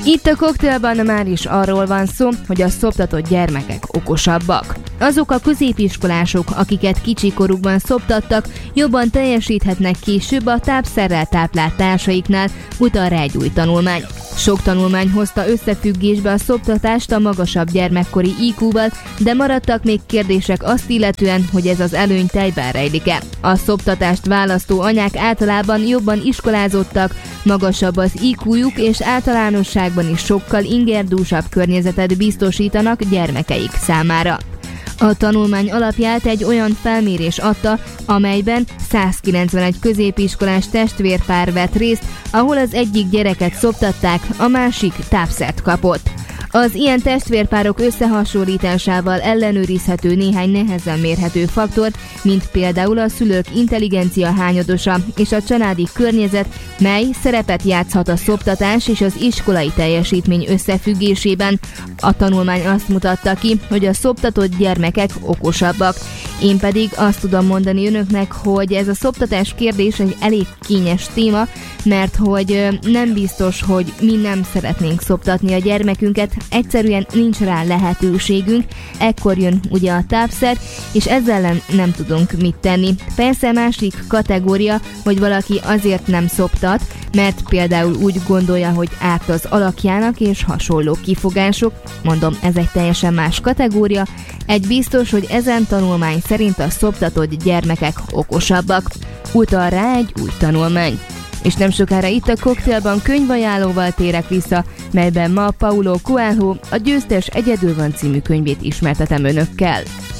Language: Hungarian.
Itt a Cocktailban már is arról van szó, hogy a szoptatott gyermekek okosabbak. Azok a középiskolások, akiket kicsikorukban szoptattak, jobban teljesíthetnek később a tápszerrel táplált társaiknál, utal rá egy új tanulmány. Sok tanulmány hozta összefüggésbe a szoptatást a magasabb gyermekkori IQ-val, de maradtak még kérdések azt illetően, hogy ez az előny tejben rejlik-e. A szoptatást választó anyák általában jobban iskolázottak, magasabb az IQ-juk és általánosságban is sokkal ingerdúsabb környezetet biztosítanak gyermekeik számára. A tanulmány alapját egy olyan felmérés adta, amelyben 191 középiskolás testvérpár vett részt, ahol az egyik gyereket szoptatták, a másik tápszert kapott. Az ilyen testvérpárok összehasonlításával ellenőrizhető néhány nehezen mérhető faktor, mint például a szülők intelligencia hányadosa és a családi környezet, mely szerepet játszhat a szoptatás és az iskolai teljesítmény összefüggésében. A tanulmány azt mutatta ki, hogy a szoptatott gyermekek okosabbak. Én pedig azt tudom mondani önöknek, hogy ez a szoptatás kérdés egy elég kényes téma, mert hogy nem biztos, hogy mi nem szeretnénk szoptatni a gyermekünket, egyszerűen nincs rá lehetőségünk, ekkor jön ugye a tápszer, és ezzel nem tudunk mit tenni. Persze másik kategória, hogy valaki azért nem szoptat, mert például úgy gondolja, hogy árt az alakjának és hasonló kifogások, mondom, ez egy teljesen más kategória. Egy biztos, hogy ezen tanulmány szerint a szoptatott gyermekek okosabbak, utal rá egy új tanulmány. És nem sokára itt a Cocktailban könyvajánlóval térek vissza, melyben ma Paulo Coelho a Győztes Egyedül van című könyvét ismertetem önökkel.